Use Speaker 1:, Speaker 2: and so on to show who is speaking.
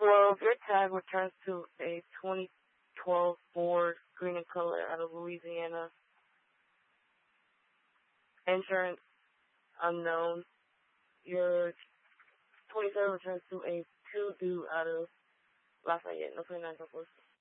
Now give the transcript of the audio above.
Speaker 1: 12, your tag returns to a 2012 Ford green in color out of Louisiana. Insurance unknown. Your 27 returns to a 2 due out of Lafayette, no 29 plus.